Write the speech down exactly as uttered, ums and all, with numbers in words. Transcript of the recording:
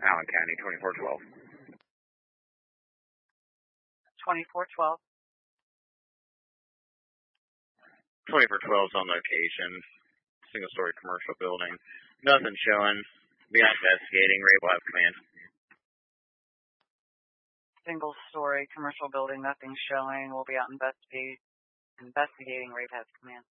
Allen County, twenty-four twelve. twenty-four twelve. twenty-four twelve is on location. Single-story commercial building. Nothing showing. Be investigating. Ray will have command. Single-story commercial building. Nothing showing. We'll be out investigate, investigating. Ray has command.